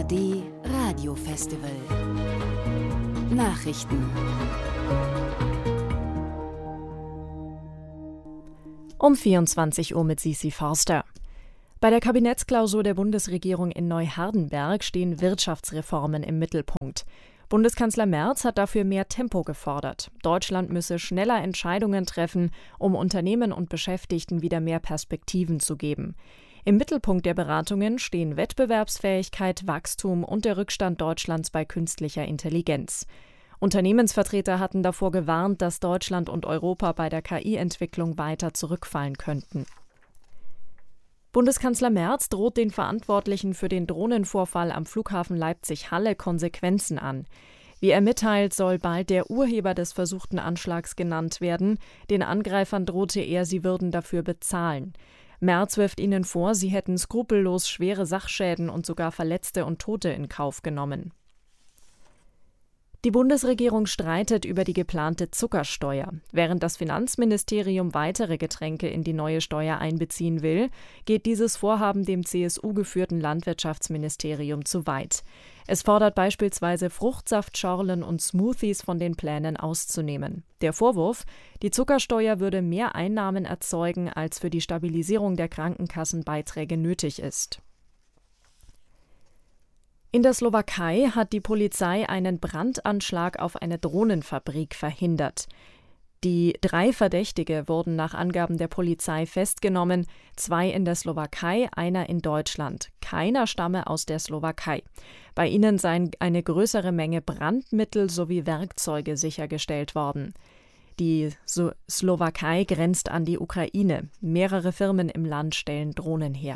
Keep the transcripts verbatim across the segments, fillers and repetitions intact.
D Radio Festival. Nachrichten. Um vierundzwanzig Uhr mit Sisi Forster. Bei der Kabinettsklausur der Bundesregierung in Neuhardenberg stehen Wirtschaftsreformen im Mittelpunkt. Bundeskanzler Merz hat dafür mehr Tempo gefordert. Deutschland müsse schneller Entscheidungen treffen, um Unternehmen und Beschäftigten wieder mehr Perspektiven zu geben. Im Mittelpunkt der Beratungen stehen Wettbewerbsfähigkeit, Wachstum und der Rückstand Deutschlands bei künstlicher Intelligenz. Unternehmensvertreter hatten davor gewarnt, dass Deutschland und Europa bei der K I-Entwicklung weiter zurückfallen könnten. Bundeskanzler Merz droht den Verantwortlichen für den Drohnenvorfall am Flughafen Leipzig-Halle Konsequenzen an. Wie er mitteilt, soll bald der Urheber des versuchten Anschlags genannt werden. Den Angreifern drohte er, sie würden dafür bezahlen. Merz wirft ihnen vor, sie hätten skrupellos schwere Sachschäden und sogar Verletzte und Tote in Kauf genommen. Die Bundesregierung streitet über die geplante Zuckersteuer. Während das Finanzministerium weitere Getränke in die neue Steuer einbeziehen will, geht dieses Vorhaben dem C S U-geführten Landwirtschaftsministerium zu weit. Es fordert beispielsweise Fruchtsaftschorlen und Smoothies von den Plänen auszunehmen. Der Vorwurf, die Zuckersteuer würde mehr Einnahmen erzeugen, als für die Stabilisierung der Krankenkassenbeiträge nötig ist. In der Slowakei hat die Polizei einen Brandanschlag auf eine Drohnenfabrik verhindert. Die drei Verdächtige wurden nach Angaben der Polizei festgenommen, zwei in der Slowakei, einer in Deutschland. Keiner stamme aus der Slowakei. Bei ihnen seien eine größere Menge Brandmittel sowie Werkzeuge sichergestellt worden. Die so- Slowakei grenzt an die Ukraine. Mehrere Firmen im Land stellen Drohnen her.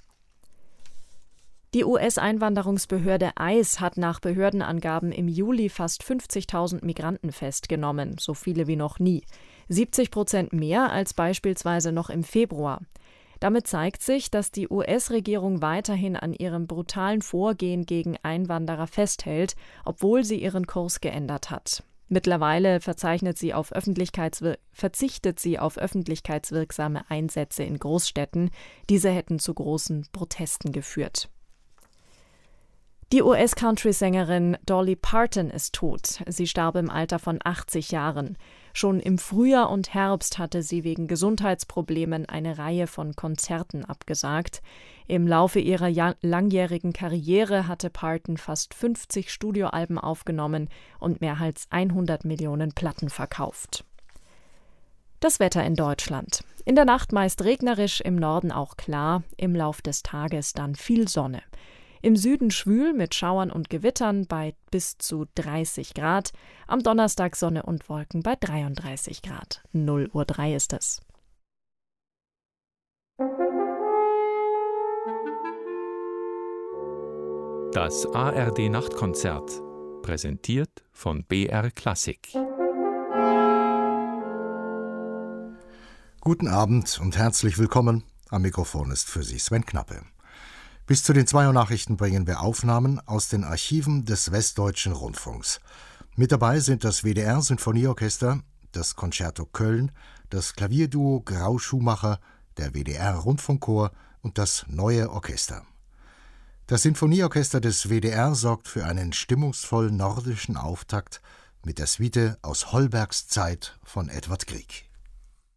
Die U S-Einwanderungsbehörde I C E hat nach Behördenangaben im Juli fast fünfzigtausend Migranten festgenommen, so viele wie noch nie. siebzig Prozent mehr als beispielsweise noch im Februar. Damit zeigt sich, dass die U S-Regierung weiterhin an ihrem brutalen Vorgehen gegen Einwanderer festhält, obwohl sie ihren Kurs geändert hat. Mittlerweile verzeichnet sie auf Öffentlichkeitswir- verzichtet sie auf öffentlichkeitswirksame Einsätze in Großstädten. Diese hätten zu großen Protesten geführt. Die U S-Country-Sängerin Dolly Parton ist tot. Sie starb im Alter von achtzig Jahren. Schon im Frühjahr und Herbst hatte sie wegen Gesundheitsproblemen eine Reihe von Konzerten abgesagt. Im Laufe ihrer ja- langjährigen Karriere hatte Parton fast fünfzig Studioalben aufgenommen und mehr als hundert Millionen Platten verkauft. Das Wetter in Deutschland. In der Nacht meist regnerisch, im Norden auch klar, im Lauf des Tages dann viel Sonne. Im Süden schwül mit Schauern und Gewittern bei bis zu dreißig Grad. Am Donnerstag Sonne und Wolken bei dreiunddreißig Grad. null Uhr drei ist es. Das A R D-Nachtkonzert, präsentiert von B R Klassik. Guten Abend und herzlich willkommen. Am Mikrofon ist für Sie Sven Knappe. Bis zu den zwei Uhr Nachrichten bringen wir Aufnahmen aus den Archiven des Westdeutschen Rundfunks. Mit dabei sind das W D R-Sinfonieorchester, das Concerto Köln, das Klavierduo Grau-Schumacher, der W D R-Rundfunkchor und das Neue Orchester. Das Sinfonieorchester des W D R sorgt für einen stimmungsvoll nordischen Auftakt mit der Suite aus Holbergs Zeit von Edvard Grieg.